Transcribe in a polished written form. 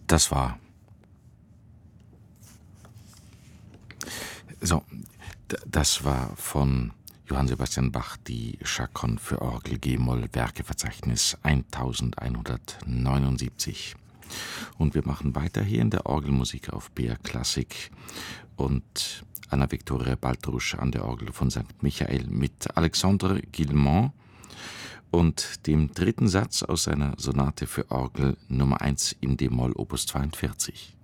Das war so, das war von Johann Sebastian Bach die Chaconne für Orgel G-Moll Werkeverzeichnis 1179. Und wir machen weiter hier in der Orgelmusik auf BR Klassik und Anna Viktoria Baltrusch an der Orgel von St. Michael mit Alexandre Guilmant und dem dritten Satz aus seiner Sonate für Orgel Nummer 1 in D-Moll Opus 42.